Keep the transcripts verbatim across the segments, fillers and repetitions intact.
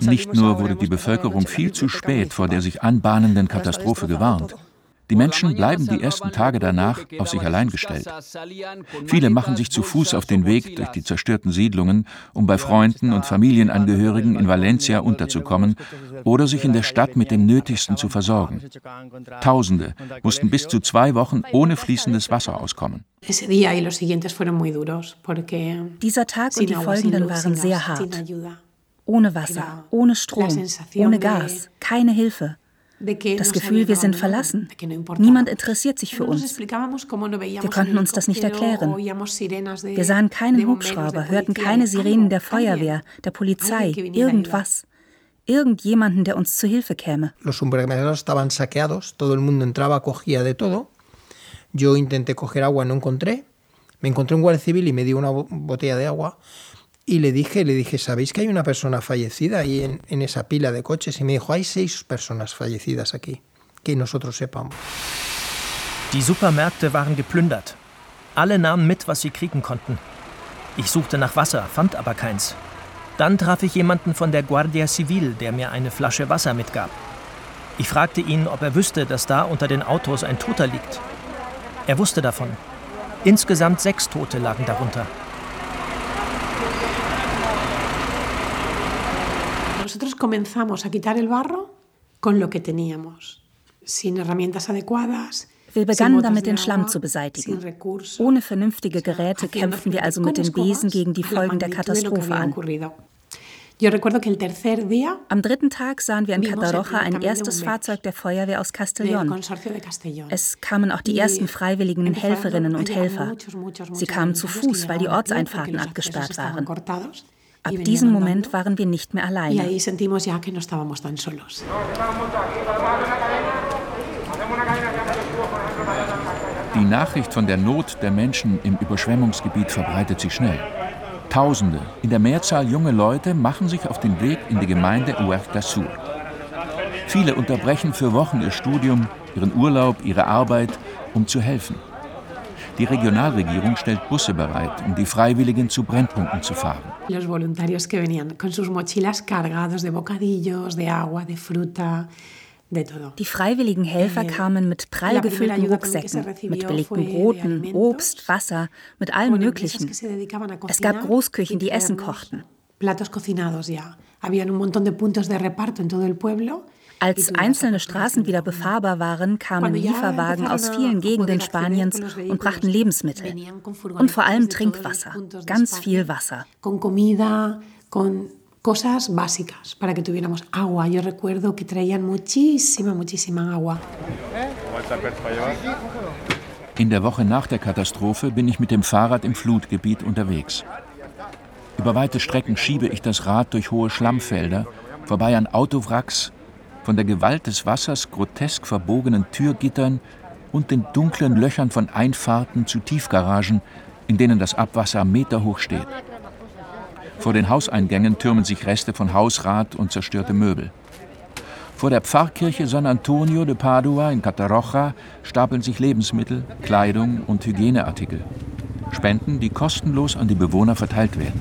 Nicht nur wurde die Bevölkerung viel zu spät vor der sich anbahnenden Katastrophe gewarnt. Die Menschen bleiben die ersten Tage danach auf sich allein gestellt. Viele machen sich zu Fuß auf den Weg durch die zerstörten Siedlungen, um bei Freunden und Familienangehörigen in Valencia unterzukommen oder sich in der Stadt mit dem Nötigsten zu versorgen. Tausende mussten bis zu zwei Wochen ohne fließendes Wasser auskommen. Dieser Tag und die folgenden waren sehr hart. Ohne Wasser, ohne Strom, ohne Gas, keine Hilfe. Das Gefühl, wir sind verlassen. Niemand interessiert sich für uns. Wir konnten uns das nicht erklären. Wir sahen keinen Hubschrauber, hörten keine Sirenen der Feuerwehr, der Polizei, irgendwas. Irgendjemanden, der uns zu Hilfe käme. Los supermercados estaban saqueados, todo el mundo entraba, cogía de todo. Yo intenté coger agua, no encontré. Me encontré un guardia civil y me dio una botella de agua. Y le dije, le dije, ¿sabéis que hay una persona fallecida ahí en, en esa pila de coches? Y me dijo, hay seis personas fallecidas aquí, que nosotros sepamos. Die Supermärkte waren geplündert. Alle nahmen mit, was sie kriegen konnten. Ich suchte nach Wasser, fand aber keins. Dann traf ich jemanden von der Guardia Civil, der mir eine Flasche Wasser mitgab. Ich fragte ihn, ob er wüsste, dass da unter den Autos ein Toter liegt. Er wusste davon. Insgesamt sechs Tote lagen darunter. Nosotros comenzamos a quitar el barro con lo que teníamos, sin herramientas adecuadas. Wir begannen damit, den Schlamm zu beseitigen. Ohne vernünftige Geräte kämpften wir also mit den Besen gegen die Folgen der Katastrophe an. Am dritten Tag sahen wir in Catarroja ein erstes Fahrzeug der Feuerwehr aus Castellón. Es kamen auch die ersten freiwilligen Helferinnen und Helfer. Sie kamen zu Fuß, weil die Ortseinfahrten abgesperrt waren. Ab diesem Moment waren wir nicht mehr alleine. Die Nachricht von der Not der Menschen im Überschwemmungsgebiet verbreitet sich schnell. Tausende, in der Mehrzahl junge Leute, machen sich auf den Weg in die Gemeinde Huerta Sur. Viele unterbrechen für Wochen ihr Studium, ihren Urlaub, ihre Arbeit, um zu helfen. Die Regionalregierung stellt Busse bereit, um die Freiwilligen zu Brennpunkten zu fahren. Los voluntarios que venían con sus mochilas cargados de bocadillos, de agua, de fruta, de todo. Die freiwilligen Helfer kamen mit prall gefüllten Rucksäcken, mit belegten Broten, Obst, Wasser, mit allem Möglichen. Es gab Großküchen, die Essen kochten. Platos cocinados ya. Habían un montón de puntos de reparto en todo el pueblo. Als einzelne Straßen wieder befahrbar waren, kamen Lieferwagen aus vielen Gegenden Spaniens und brachten Lebensmittel. Und vor allem Trinkwasser, ganz viel Wasser. Con comida, con cosas básicas, para que tuviéramos agua. Yo recuerdo que traían muchísima, muchísima agua. In der Woche nach der Katastrophe bin ich mit dem Fahrrad im Flutgebiet unterwegs. Über weite Strecken schiebe ich das Rad durch hohe Schlammfelder, vorbei an Autowracks, von der Gewalt des Wassers grotesk verbogenen Türgittern und den dunklen Löchern von Einfahrten zu Tiefgaragen, in denen das Abwasser meterhoch steht. Vor den Hauseingängen türmen sich Reste von Hausrat und zerstörte Möbel. Vor der Pfarrkirche San Antonio de Padua in Catarroja stapeln sich Lebensmittel, Kleidung und Hygieneartikel. Spenden, die kostenlos an die Bewohner verteilt werden.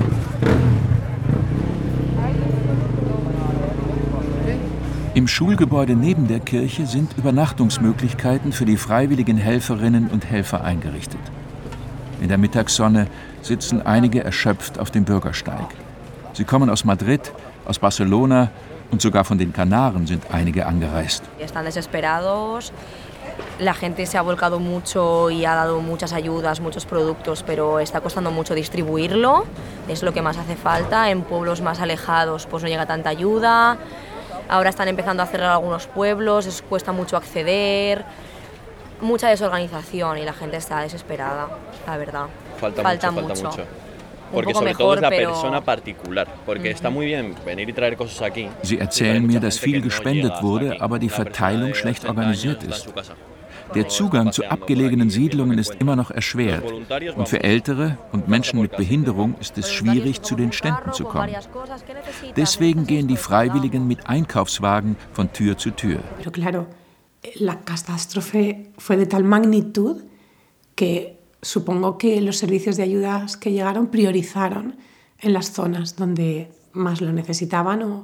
Im Schulgebäude neben der Kirche sind Übernachtungsmöglichkeiten für die freiwilligen Helferinnen und Helfer eingerichtet. In der Mittagssonne sitzen einige erschöpft auf dem Bürgersteig. Sie kommen aus Madrid, aus Barcelona und sogar von den Kanaren sind einige angereist. La gente se ha volcado mucho y ha dado muchas ayudas, muchos productos, pero está costando mucho distribuirlo. Es lo que más hace falta. En pueblos más alejados pues no llega tanta ayuda. Ahora están empezando a cerrar algunos pueblos, les cuesta mucho acceder. Mucha desorganización y la gente está desesperada, la verdad. Falta, falta mucho, mucho. falta mucho. Porque sobre mejor, todo es la pero... persona particular, porque mhm. está muy bien venir y traer cosas aquí. Sie erzählen mir, dass viel gespendet wurde, aber die Verteilung schlecht organisiert ist. Der Zugang zu abgelegenen Siedlungen ist immer noch erschwert. Und für Ältere und Menschen mit Behinderung ist es schwierig, zu den Ständen zu kommen. Deswegen gehen die Freiwilligen mit Einkaufswagen von Tür zu Tür. Pero claro, la catástrofe fue de tal magnitud que supongo que los servicios de ayudas que llegaron priorizaron en las zonas donde más lo necesitaban o